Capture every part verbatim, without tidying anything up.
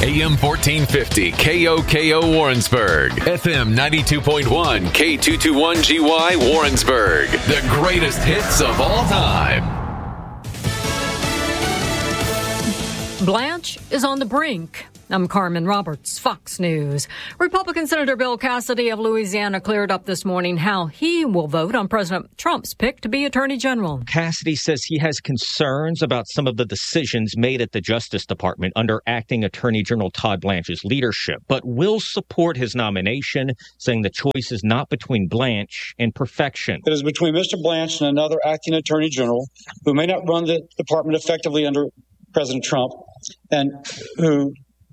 A M fourteen fifty K O K O Warrensburg, F M ninety-two point one K two twenty-one G Y Warrensburg. The greatest hits of all time. Blanche is on the brink. I'm Carmen Roberts, Fox News. Republican Senator Bill Cassidy of Louisiana cleared up this morning how he will vote on President Trump's pick to be Attorney General. Cassidy says he has concerns about some of the decisions made at the Justice Department under acting Attorney General Todd Blanche's leadership, but will support his nomination, saying the choice is not between Blanche and perfection. It is between Mister Blanche and another acting Attorney General who may not run the department effectively under President Trump and who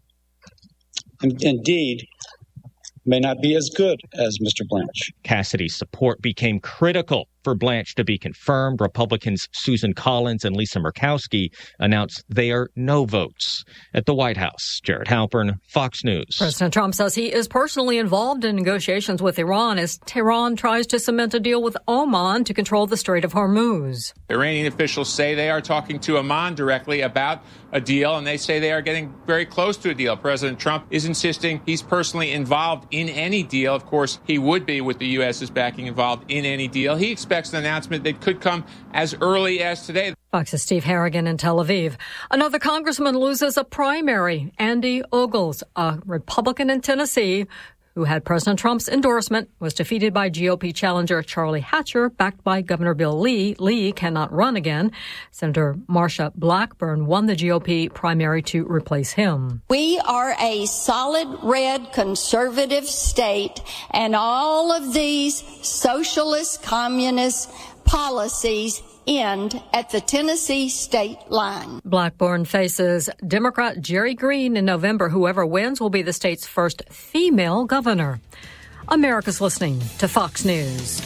indeed may not be as good as Mister Blanche. Cassidy's support became critical for Blanche to be confirmed. Republicans Susan Collins and Lisa Murkowski announced they are no votes at the White House. Jared Halpern, Fox News. President Trump says he is personally involved in negotiations with Iran as Tehran tries to cement a deal with Oman to control the Strait of Hormuz. Iranian officials say they are talking to Oman directly about a deal, and they say they are getting very close to a deal. President Trump is insisting he's personally involved in any deal. Of course, he would be with the U S's backing involved in any deal. He expects an announcement that could come as early as today. Fox's Steve Harrigan in Tel Aviv. Another congressman loses a primary. Andy Ogles, a Republican in Tennessee, who had President Trump's endorsement, was defeated by G O P challenger Charlie Hatcher, backed by Governor Bill Lee. Lee cannot run again. Senator Marsha Blackburn won the G O P primary to replace him. We are a solid red conservative state, and all of these socialist communist policies end at the Tennessee state line. Blackburn faces Democrat Jerry Green in November. Whoever wins will be the state's first female governor. America's listening to Fox News.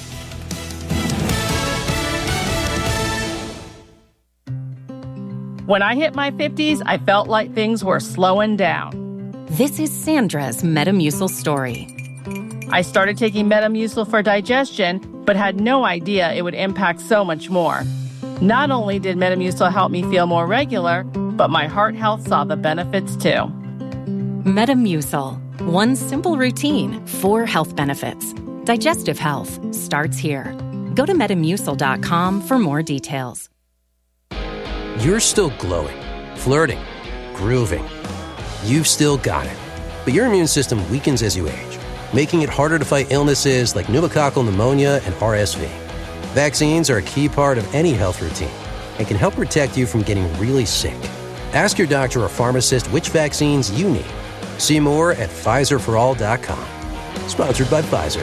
When I hit my fifties, I felt like things were slowing down. This is Sandra's Metamucil story. I started taking Metamucil for digestion, but had no idea it would impact so much more. Not only did Metamucil help me feel more regular, but my heart health saw the benefits too. Metamucil. One simple routine, four health benefits. Digestive health starts here. Go to Metamucil dot com for more details. You're still glowing, flirting, grooving. You've still got it. But your immune system weakens as you age, making it harder to fight illnesses like pneumococcal pneumonia and R S V. Vaccines are a key part of any health routine and can help protect you from getting really sick. Ask your doctor or pharmacist which vaccines you need. See more at Pfizer for all dot com. Sponsored by Pfizer.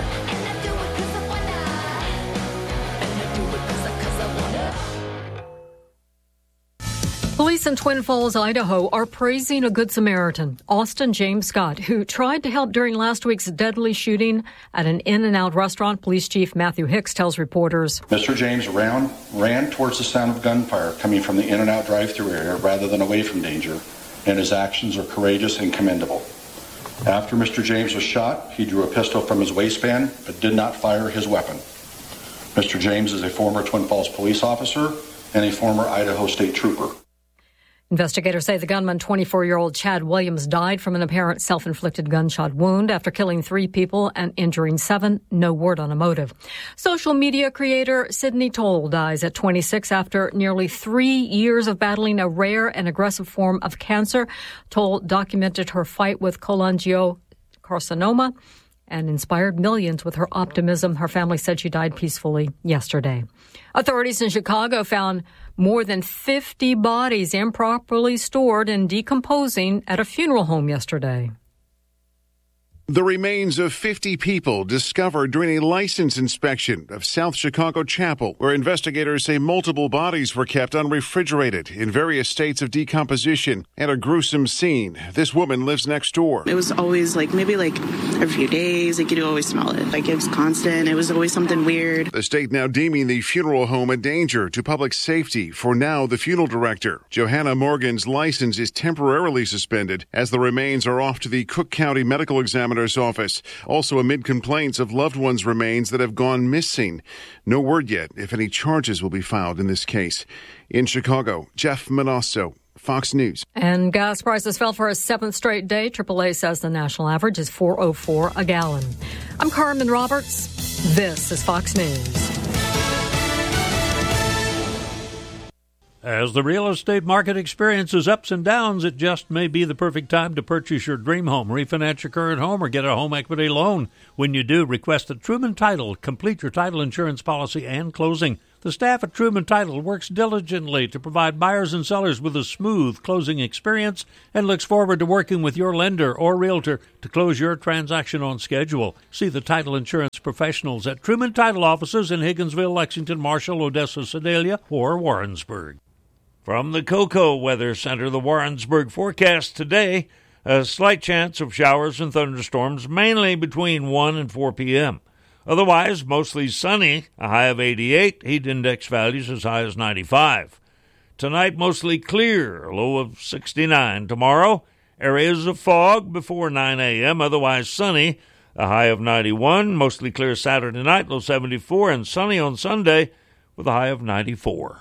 Police in Twin Falls, Idaho, are praising a Good Samaritan, Austin James Scott, who tried to help during last week's deadly shooting at an In-N-Out restaurant. Police Chief Matthew Hicks tells reporters. Mister James ran, ran towards the sound of gunfire coming from the In-N-Out drive-thru area rather than away from danger, and his actions are courageous and commendable. After Mister James was shot, he drew a pistol from his waistband but did not fire his weapon. Mister James is a former Twin Falls police officer and a former Idaho State Trooper. Investigators say the gunman, twenty-four-year-old Chad Williams, died from an apparent self-inflicted gunshot wound after killing three people and injuring seven. No word on a motive. Social media creator Sidney Toll dies at twenty-six after nearly three years of battling a rare and aggressive form of cancer. Toll documented her fight with cholangiocarcinoma and inspired millions with her optimism. Her family said she died peacefully yesterday. Authorities in Chicago found more than fifty bodies improperly stored and decomposing at a funeral home yesterday. The remains of fifty people discovered during a license inspection of South Chicago Chapel, where investigators say multiple bodies were kept unrefrigerated in various states of decomposition, and a gruesome scene. This woman lives next door. It was always like maybe like every few days, like you'd always smell it. Like it was constant. It was always something weird. The state now deeming the funeral home a danger to public safety. For now, the funeral director, Johanna Morgan's license is temporarily suspended as the remains are off to the Cook County Medical Examiner office. Also amid complaints of loved ones' remains that have gone missing. No word yet if any charges will be filed in this case. In Chicago, Jeff Manasso, Fox News. And gas prices fell for a seventh straight day. triple A says the national average is four oh four a gallon. I'm Carmen Roberts. This is Fox News. As the real estate market experiences ups and downs, it just may be the perfect time to purchase your dream home, refinance your current home, or get a home equity loan. When you do, request at Truman Title. Complete your title insurance policy and closing. The staff at Truman Title works diligently to provide buyers and sellers with a smooth closing experience and looks forward to working with your lender or realtor to close your transaction on schedule. See the title insurance professionals at Truman Title offices in Higginsville, Lexington, Marshall, Odessa, Sedalia, or Warrensburg. From the Cocoa Weather Center, the Warrensburg forecast today, a slight chance of showers and thunderstorms, mainly between one and four p.m. Otherwise, mostly sunny, a high of eighty-eight, heat index values as high as ninety-five. Tonight, mostly clear, a low of sixty-nine. Tomorrow, areas of fog before nine a.m., otherwise sunny, a high of ninety-one. Mostly clear Saturday night, low seventy-four, and sunny on Sunday with a high of ninety-four.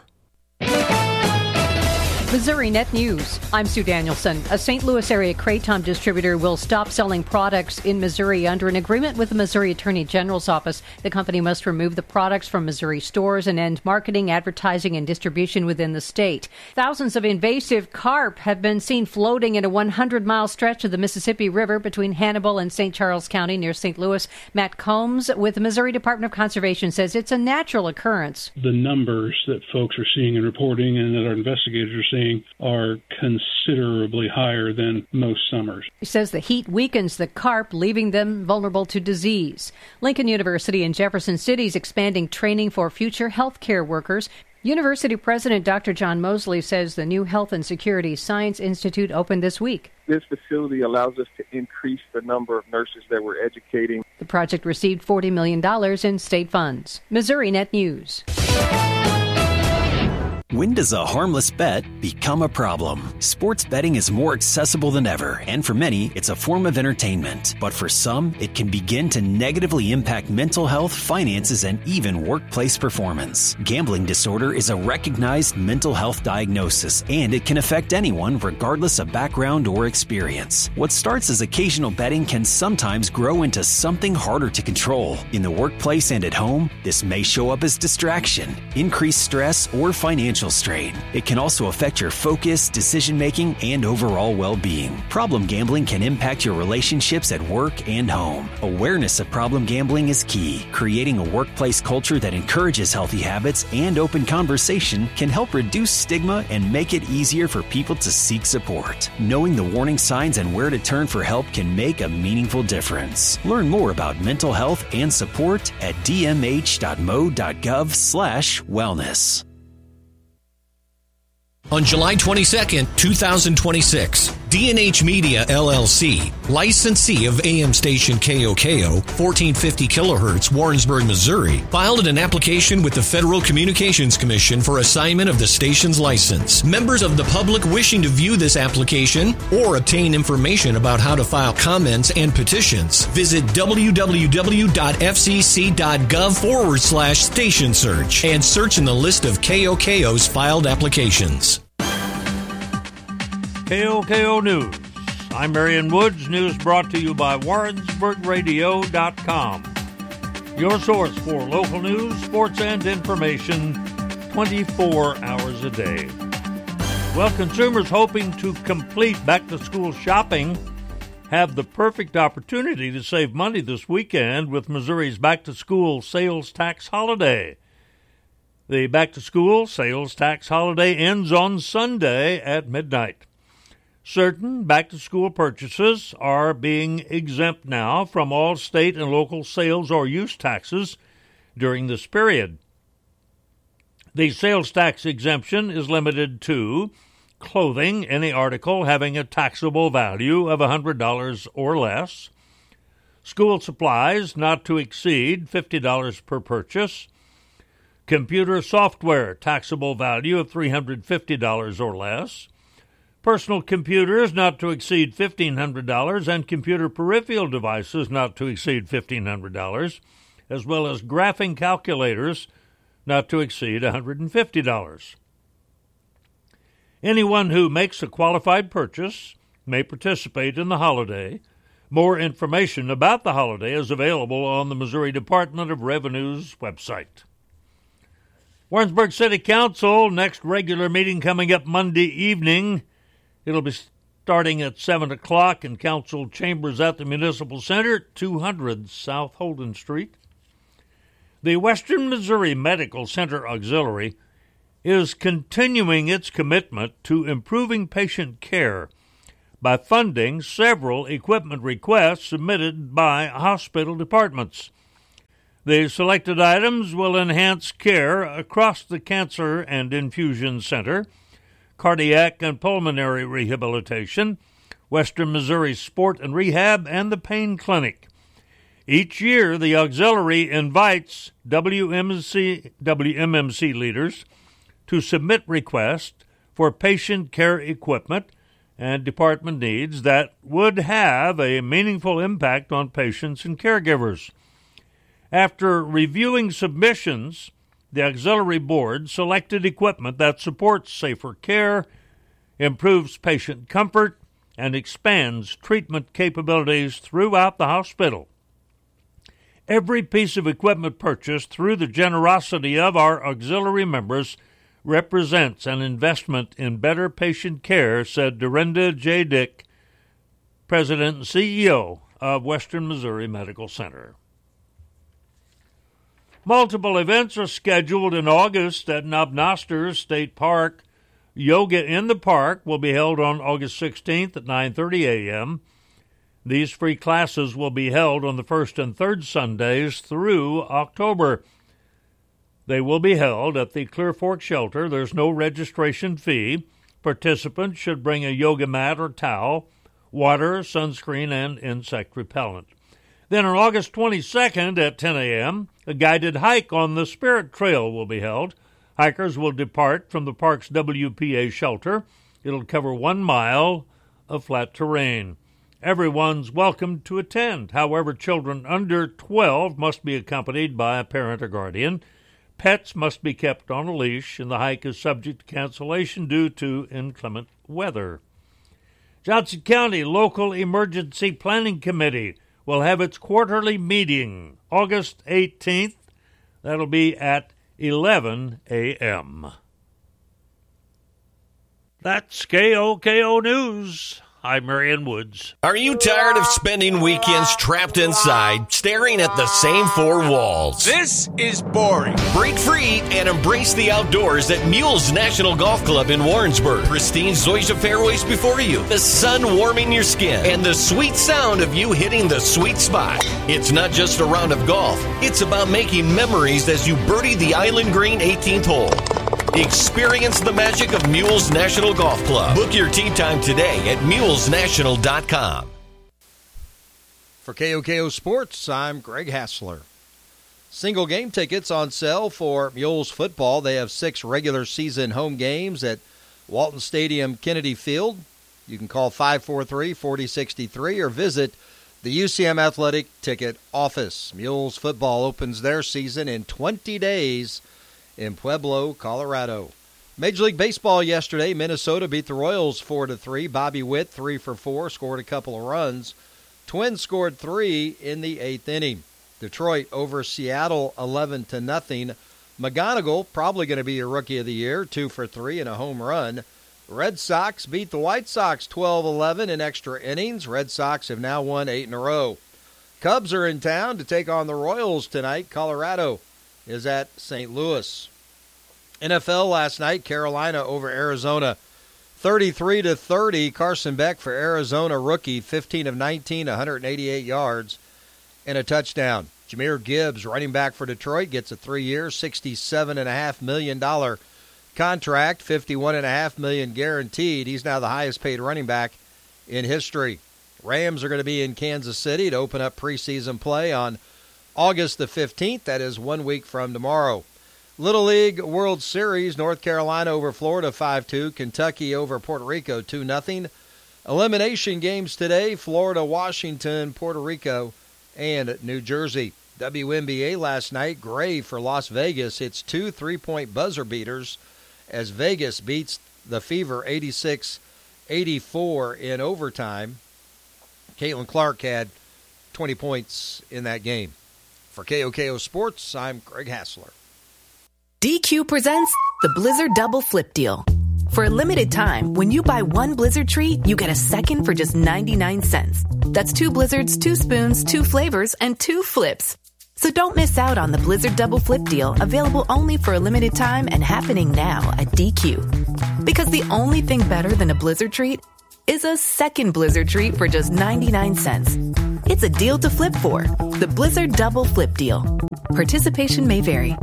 Missouri Net News. I'm Sue Danielson. A Saint Louis area Kratom distributor will stop selling products in Missouri under an agreement with the Missouri Attorney General's office. The company must remove the products from Missouri stores and end marketing, advertising, and distribution within the state. Thousands of invasive carp have been seen floating in a one hundred mile stretch of the Mississippi River between Hannibal and Saint Charles County near Saint Louis. Matt Combs with the Missouri Department of Conservation says it's a natural occurrence. The numbers that folks are seeing and reporting and that our investigators are seeing are considerably higher than most summers. He says the heat weakens the carp, leaving them vulnerable to disease. Lincoln University in Jefferson City is expanding training for future healthcare workers. University President Doctor John Mosley says the new Health and Security Science Institute opened this week. This facility allows us to increase the number of nurses that we're educating. The project received forty million dollars in state funds. Missouri Net News. When does a harmless bet become a problem? Sports betting is more accessible than ever, and for many, it's a form of entertainment. But for some, it can begin to negatively impact mental health, finances, and even workplace performance. Gambling disorder is a recognized mental health diagnosis, and it can affect anyone regardless of background or experience. What starts as occasional betting can sometimes grow into something harder to control. In the workplace and at home, this may show up as distraction, increased stress, or financial strain. It can also affect your focus, decision-making, and overall well-being. Problem gambling can impact your relationships at work and home. Awareness of problem gambling is key. Creating a workplace culture that encourages healthy habits and open conversation can help reduce stigma and make it easier for people to seek support. Knowing the warning signs and where to turn for help can make a meaningful difference. Learn more about mental health and support at d m h dot m o dot gov slash wellness. On July twenty-second, twenty twenty-six, D and H Media, L L C, licensee of A M station K O K O, fourteen fifty kilohertz, Warrensburg, Missouri, filed an application with the Federal Communications Commission for assignment of the station's license. Members of the public wishing to view this application or obtain information about how to file comments and petitions, visit www.fcc.gov forward slash station search and search in the list of K O K O's filed applications. K O K O News. I'm Marion Woods. News brought to you by Warrensburg Radio dot com. Your source for local news, sports, and information twenty-four hours a day. Well, consumers hoping to complete back-to-school shopping have the perfect opportunity to save money this weekend with Missouri's back-to-school sales tax holiday. The back-to-school sales tax holiday ends on Sunday at midnight. Certain back-to-school purchases are being exempt now from all state and local sales or use taxes during this period. The sales tax exemption is limited to clothing, any article having a taxable value of one hundred dollars or less, school supplies not to exceed fifty dollars per purchase, computer software taxable value of three hundred fifty dollars or less, personal computers not to exceed fifteen hundred dollars, and computer peripheral devices not to exceed fifteen hundred dollars, as well as graphing calculators not to exceed one hundred fifty dollars. Anyone who makes a qualified purchase may participate in the holiday. More information about the holiday is available on the Missouri Department of Revenue's website. Warrensburg City Council, next regular meeting coming up Monday evening. It'll be starting at seven o'clock in council chambers at the Municipal Center, two hundred South Holden Street. The Western Missouri Medical Center Auxiliary is continuing its commitment to improving patient care by funding several equipment requests submitted by hospital departments. The selected items will enhance care across the Cancer and Infusion Center, cardiac and pulmonary rehabilitation, Western Missouri Sport and Rehab, and the Pain Clinic. Each year, the auxiliary invites W M C, W M M C leaders to submit requests for patient care equipment and department needs that would have a meaningful impact on patients and caregivers. After reviewing submissions, the auxiliary board selected equipment that supports safer care, improves patient comfort, and expands treatment capabilities throughout the hospital. Every piece of equipment purchased through the generosity of our auxiliary members represents an investment in better patient care, said Dorinda J. Dick, President and C E O of Western Missouri Medical Center. Multiple events are scheduled in August at Knob-Noster State Park. Yoga in the Park will be held on August sixteenth at nine thirty a.m. These free classes will be held on the first and third Sundays through October. They will be held at the Clear Fork Shelter. There's no registration fee. Participants should bring a yoga mat or towel, water, sunscreen, and insect repellent. Then on August twenty-second at ten a.m., a guided hike on the Spirit Trail will be held. Hikers will depart from the park's W P A shelter. It'll cover one mile of flat terrain. Everyone's welcome to attend. However, children under twelve must be accompanied by a parent or guardian. Pets must be kept on a leash, and the hike is subject to cancellation due to inclement weather. Johnson County Local Emergency Planning Committee will have its quarterly meeting August eighteenth. That'll be at eleven a.m. That's K O K O News. I'm Marion Woods. Are you tired of spending weekends trapped inside, staring at the same four walls? This is boring. Break free and embrace the outdoors at Mules National Golf Club in Warrensburg. Pristine Zoysia fairways before you, the sun warming your skin, and the sweet sound of you hitting the sweet spot. It's not just a round of golf. It's about making memories as you birdie the Island Green eighteenth hole. Experience the magic of Mules National Golf Club. Book your tee time today at mules national dot com. For K O K O Sports, I'm Greg Hassler. Single game tickets on sale for Mules football. They have six regular season home games at Walton Stadium, Kennedy Field. You can call five four three, four zero six three or visit the U C M Athletic Ticket Office. Mules football opens their season in twenty days in Pueblo, Colorado. Major League Baseball yesterday, Minnesota beat the Royals four to three. Bobby Witt, three for four, scored a couple of runs. Twins scored three in the eighth inning. Detroit over Seattle, eleven to nothing. McGonigal, probably going to be your Rookie of the Year, two for three and a home run. Red Sox beat the White Sox twelve eleven in extra innings. Red Sox have now won eight in a row. Cubs are in town to take on the Royals tonight. Colorado is at Saint Louis. N F L last night, Carolina over Arizona, thirty-three to thirty. Carson Beck for Arizona, rookie, fifteen of nineteen, one hundred eighty-eight yards and a touchdown. Jahmyr Gibbs, running back for Detroit, gets a three-year, sixty-seven point five million dollars contract, fifty-one point five million dollars guaranteed. He's now the highest-paid running back in history. Rams are going to be in Kansas City to open up preseason play on August the fifteenth. That is one week from tomorrow. Little League World Series, North Carolina over Florida five two. Kentucky over Puerto Rico two nothing. Elimination games today, Florida, Washington, Puerto Rico, and New Jersey. W N B A last night, Gray for Las Vegas hits two three-point buzzer beaters as Vegas beats the Fever eighty-six eighty-four in overtime. Caitlin Clark had twenty points in that game. For K O K O Sports, I'm Greg Hassler. D Q presents the Blizzard Double Flip Deal. For a limited time, when you buy one Blizzard treat, you get a second for just ninety-nine cents. That's two Blizzards, two spoons, two flavors, and two flips. So don't miss out on the Blizzard Double Flip Deal, available only for a limited time and happening now at D Q. Because the only thing better than a Blizzard treat is a second Blizzard treat for just ninety-nine cents. It's a deal to flip for. The Blizzard Double Flip Deal. Participation may vary.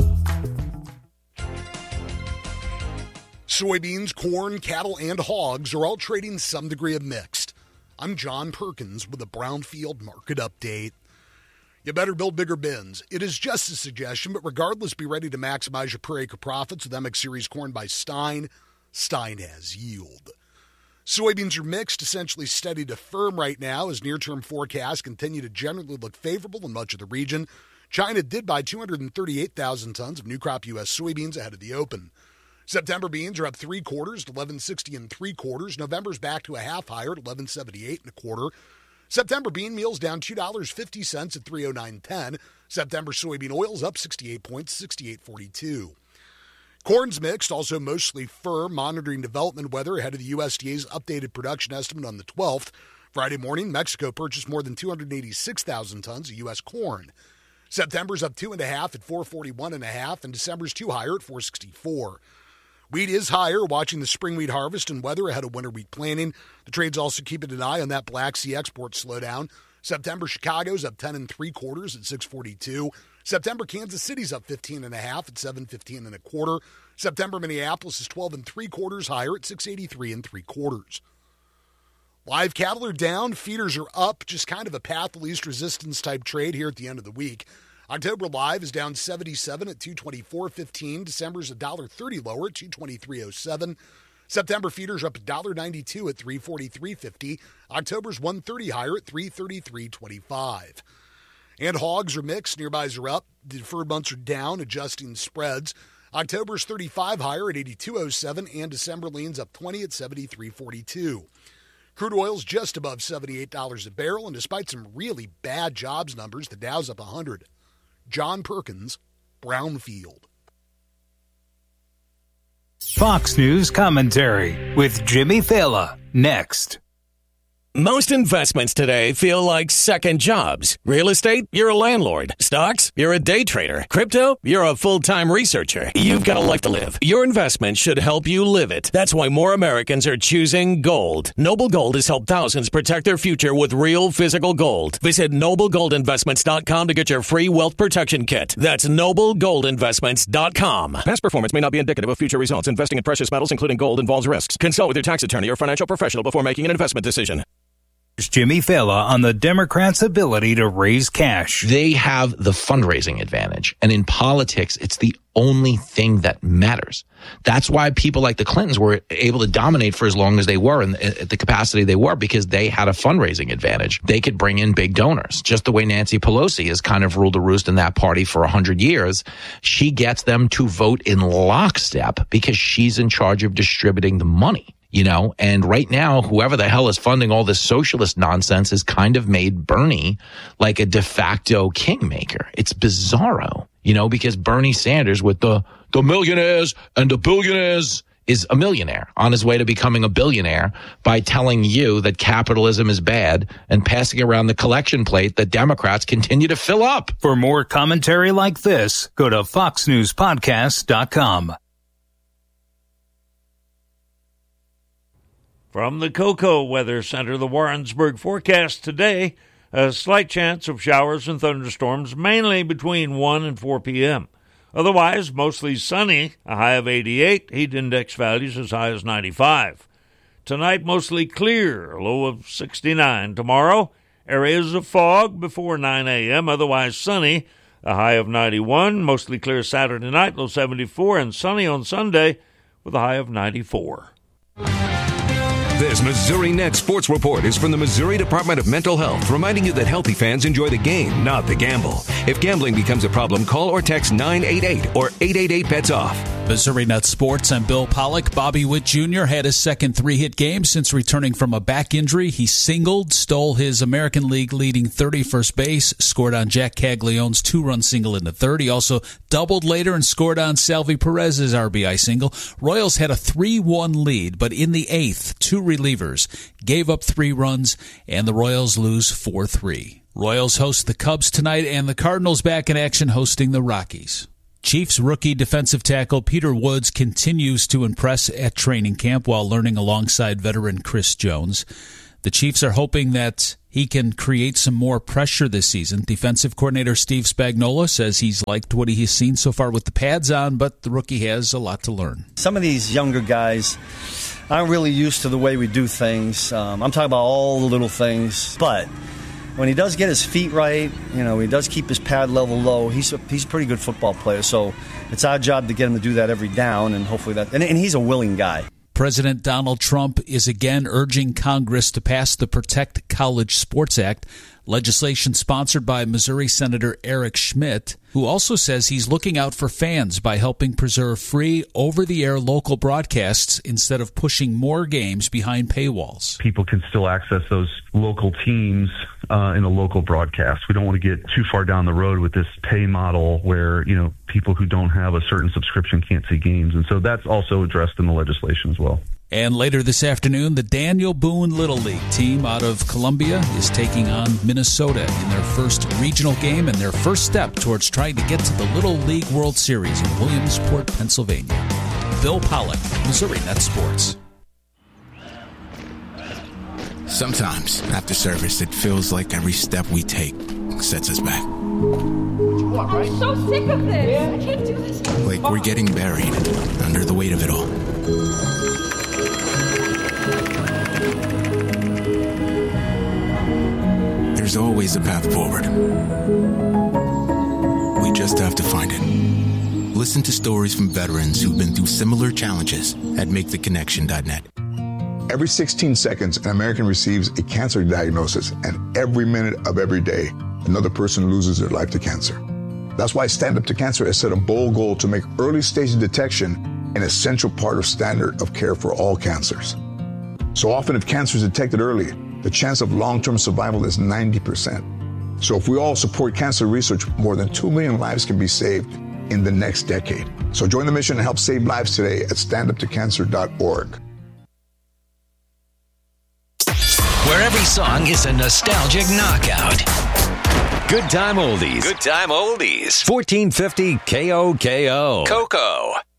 Soybeans, corn, cattle, and hogs are all trading some degree of mixed. I'm John Perkins with a Brownfield Market Update. You better build bigger bins. It is just a suggestion, but regardless, be ready to maximize your per acre profits with M X Series corn by Stein. Stein has yield. Soybeans are mixed, essentially steady to firm right now as near-term forecasts continue to generally look favorable in much of the region. China did buy two hundred thirty-eight thousand tons of new crop U S soybeans ahead of the open. September beans are up three quarters to eleven sixty and three quarters. November's back to a half higher at eleven seventy-eight and a quarter. September bean meal's down two dollars and fifty cents at three oh nine ten. September soybean oil's up sixty-eight points, sixty-eight forty-two. Corn's mixed, also mostly firm, monitoring development weather ahead of the U S D A's updated production estimate on the twelfth. Friday morning, Mexico purchased more than two hundred eighty-six thousand tons of U S corn. September's up two and a half at four forty-one and a half, and December's two higher at four sixty-four. Wheat is higher, watching the spring wheat harvest and weather ahead of winter wheat planting. The trade's also keeping an eye on that Black Sea export slowdown. September Chicago's up ten and three quarters at six forty-two. September Kansas City's up fifteen and a half at seven fifteen and a quarter. September Minneapolis is twelve and three quarters higher at six eighty-three and three quarters. Live cattle are down, feeders are up, just kind of a path of least resistance type trade here at the end of the week. October live is down seventy-seven at two twenty-four fifteen. December's one dollar thirty lower at two twenty-three oh seven. September feeders are up one dollar ninety-two at three forty-three fifty. October's one thirty higher at three thirty-three twenty-five. And hogs are mixed. Nearbys are up. Deferred months are down, adjusting spreads. October's thirty-five higher at eighty-two oh seven, and December leans up twenty at seventy-three forty-two. Crude oil's just above seventy-eight dollars a barrel, and despite some really bad jobs numbers, the Dow's up one hundred. John Perkins, Brownfield. Fox News Commentary with Jimmy Fallon, next. Most investments today feel like second jobs. Real estate, you're a landlord. Stocks, you're a day trader. Crypto, you're a full-time researcher. You've got a life to live. Your investment should help you live it. That's why more Americans are choosing gold. Noble Gold has helped thousands protect their future with real physical gold. Visit noble gold investments dot com to get your free wealth protection kit. That's noble gold investments dot com. Past performance may not be indicative of future results. Investing in precious metals, including gold, involves risks. Consult with your tax attorney or financial professional before making an investment decision. Jimmy Fallon on the Democrats' ability to raise cash. They have the fundraising advantage. And in politics, it's the only thing that matters. That's why people like the Clintons were able to dominate for as long as they were and at the capacity they were, because they had a fundraising advantage. They could bring in big donors, just the way Nancy Pelosi has kind of ruled the roost in that party for one hundred years. She gets them to vote in lockstep because she's in charge of distributing the money. You know, and right now, whoever the hell is funding all this socialist nonsense has kind of made Bernie like a de facto kingmaker. It's bizarro, you know, because Bernie Sanders with the, the millionaires and the billionaires is a millionaire on his way to becoming a billionaire by telling you that capitalism is bad and passing around the collection plate that Democrats continue to fill up. For more commentary like this, go to fox news podcast dot com. From the Cocoa Weather Center, the Warrensburg forecast today, a slight chance of showers and thunderstorms, mainly between one and four p.m. Otherwise, mostly sunny, a high of eighty-eight, heat index values as high as ninety-five. Tonight, mostly clear, a low of sixty-nine. Tomorrow, areas of fog before nine a.m., otherwise sunny, a high of ninety-one. Mostly clear Saturday night, low seventy-four, and sunny on Sunday with a high of ninety-four. This Missouri Net Sports Report is from the Missouri Department of Mental Health, reminding you that healthy fans enjoy the game, not the gamble. If gambling becomes a problem, call or text nine eight eight or eight eight eight bets off. Missouri Net Sports, I'm Bill Pollock. Bobby Witt Junior had his second three-hit game since returning from a back injury. He singled, stole his American League leading thirty first base, scored on Jack Caglione's two-run single in the third. He also doubled later and scored on Salvi Perez's R B I single. Royals had a three one lead, but in the eighth, two relievers gave up three runs, and the Royals lose four three. Royals host the Cubs tonight, and the Cardinals back in action hosting the Rockies. Chiefs rookie defensive tackle Peter Woods continues to impress at training camp while learning alongside veteran Chris Jones. The Chiefs are hoping that he can create some more pressure this season. Defensive coordinator Steve Spagnuolo says he's liked what he has seen so far with the pads on, but the rookie has a lot to learn. Some of these younger guys aren't really used to the way we do things. Um, I'm talking about all the little things, but when he does get his feet right, you know, he does keep his pad level low, he's a, he's a pretty good football player. So it's our job to get him to do that every down, and hopefully that, and, and he's a willing guy. President Donald Trump is again urging Congress to pass the Protect College Sports Act, legislation sponsored by Missouri Senator Eric Schmidt, who also says he's looking out for fans by helping preserve free, over-the-air local broadcasts instead of pushing more games behind paywalls. People can still access those local teams uh, in a local broadcast. We don't want to get too far down the road with this pay model where, you know, people who don't have a certain subscription can't see games. And so that's also addressed in the legislation as well. And later this afternoon, the Daniel Boone Little League team out of Columbia is taking on Minnesota in their first regional game and their first step towards trying to get to the Little League World Series in Williamsport, Pennsylvania. Bill Pollock, Missouri Net Sports. Sometimes, after service, it feels like every step we take sets us back. I'm so sick of this. I can't do this. Like we're getting buried under the weight of it all. There's always a path forward. We just have to find it. Listen to stories from veterans who've been through similar challenges at make the connection dot net. Every sixteen seconds, an American receives a cancer diagnosis, and every minute of every day, another person loses their life to cancer. That's why Stand Up to Cancer has set a bold goal to make early stage detection an essential part of standard of care for all cancers. So often, if cancer is detected early, the chance of long-term survival is ninety percent. So if we all support cancer research, more than two million lives can be saved in the next decade. So join the mission and help save lives today at stand up to cancer dot org. Where every song is a nostalgic knockout. Good time oldies. Good time oldies. fourteen fifty K O K O. Coco.